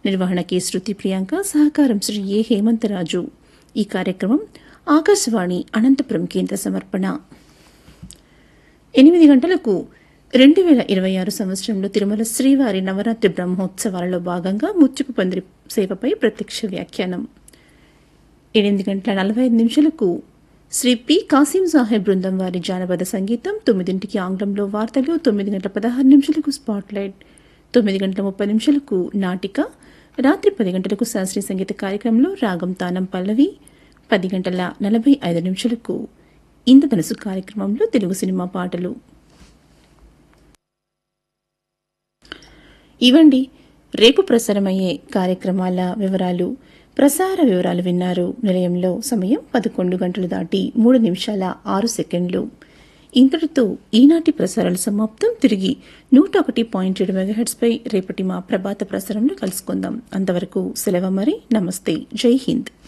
నిర్వహణకి శృతి ప్రియాంక, సహకారం శ్రీ ఏ హేమంతరాజు. ఈ కార్యక్రమం ఆకాశవాణి అనంతపురం కేంద్ర సమర్పణ. 8 గంటలకు 2026 సంవత్సరంలో తిరుమల శ్రీవారి నవరాత్రి బ్రహ్మోత్సవాలలో భాగంగా ముత్యపు పందిరి సేవపై ప్రత్యక్ష వ్యాఖ్యానం. 8:45 శ్రీ పి కాసిం సాహెబ్ బృందం వారి జానపద సంగీతం. 9 ఆంగ్లంలో వార్తలు. 9:16 స్పాట్లైట్. 9:30 నాటిక. రాత్రి 10 గంటలకు శాస్త్రీయ సంగీత కార్యక్రమంలో రాగం తానం పల్లవి. 10:45 ఇంద్రధనుసు కార్యక్రమంలో తెలుగు సినిమా పాటలు. ఇవండి రేపు ప్రసారమయ్యే కార్యక్రమాల వివరాలు. ప్రసార వివరాలు విన్నారు. నిలయంలో సమయం 11 గంటలు దాటి 3 నిమిషాల 6 సెకండ్లు. ఇంతటితో ఈనాటి ప్రసారాలు సమాప్తం. తిరిగి 101.7 MHz పై రేపటి మా ప్రభాత ప్రసారంలో కలుసుకుందాం. అంతవరకు సెలవు మరి. నమస్తే. జై హింద్.